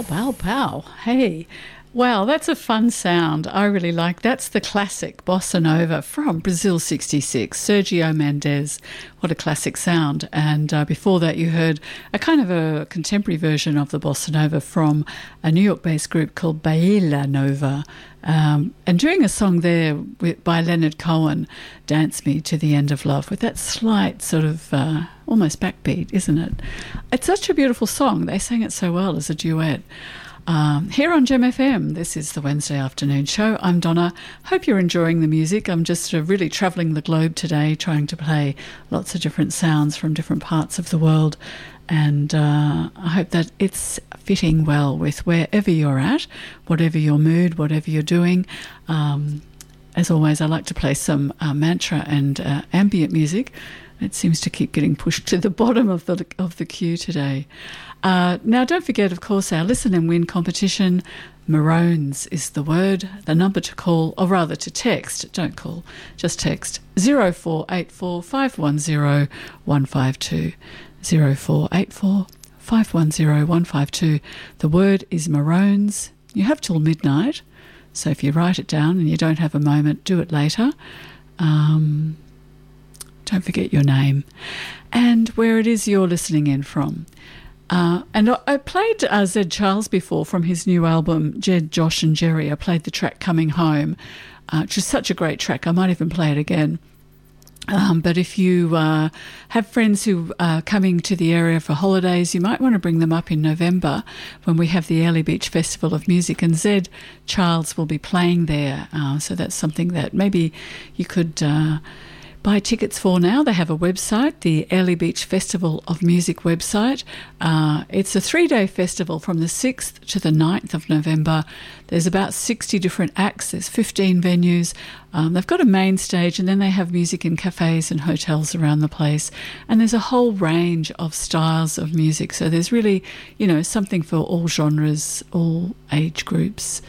Pow, pow. Hey, wow, that's a fun sound. I really like. That's the classic Bossa Nova from Brazil 66, Sergio Mendes. What a classic sound. And before that, you heard a kind of a contemporary version of the Bossa Nova from a New York-based group called Baila Nova. And doing a song there by Leonard Cohen, Dance Me to the End of Love, with that slight sort of almost backbeat, isn't it? It's such a beautiful song. They sang it so well as a duet. Here on Gem FM, this is the Wednesday afternoon show. I'm Donna. Hope you're enjoying the music. I'm just really travelling the globe today, trying to play lots of different sounds from different parts of the world. And I hope that it's fitting well with wherever you're at, whatever your mood, whatever you're doing. As always, I like to play some mantra and ambient music. It seems to keep getting pushed to the bottom of the queue today. Now, don't forget, of course, our Listen and Win competition. Maroons is the word. The number to call, or rather to text, don't call, just text 0484 510 152. 0484 510 152. The word is Maroons. You have till midnight, so if you write it down and you don't have a moment, do it later. Don't forget your name and where it is you're listening in from. And I played Zed Charles before from his new album, Jed, Josh and Jerry. I played the track Coming Home, which is such a great track. I might even play it again. But if you have friends who are coming to the area for holidays, you might want to bring them up in November when we have the Airlie Beach Festival of Music, and Zed Charles will be playing there. So that's something that maybe you could buy tickets for now. They have a website, the Airlie Beach Festival of Music website. It's a 3-day festival from the 6th to the 9th of November. There's about 60 different acts. There's 15 venues. They've got a main stage, and then they have music in cafes and hotels around the place. And there's a whole range of styles of music. So there's really, something for all genres, all age groups.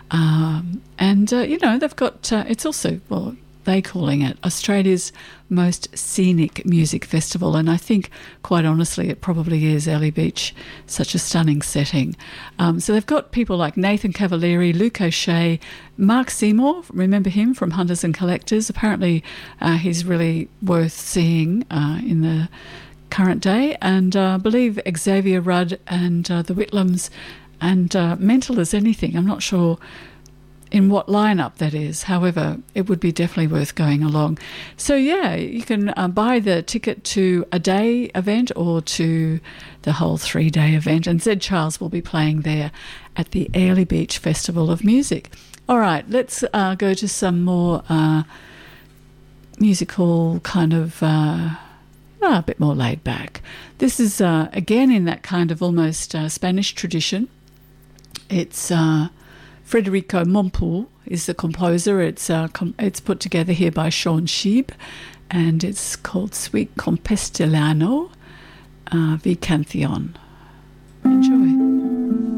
They've got, it's also, they calling it Australia's most scenic music festival, and I think, quite honestly, it probably is. Airlie Beach, such a stunning setting. So they've got people like Nathan Cavalieri, Luke O'Shea, Mark Seymour, remember him from Hunters and Collectors? Apparently he's really worth seeing in the current day, and I believe Xavier Rudd and the Whitlams, and Mental as Anything. I'm not sure in what lineup that is. However, it would be definitely worth going along. So, yeah, you can buy the ticket to a day event or to the whole 3-day event. And Zed Charles will be playing there at the Airlie Beach Festival of Music. All right, let's go to some more musical kind of a bit more laid back. This is, again, in that kind of almost Spanish tradition. It's Federico Mompou is the composer. It's put together here by Sean Sheeb, and it's called Sweet Compostelano, Vi Canción.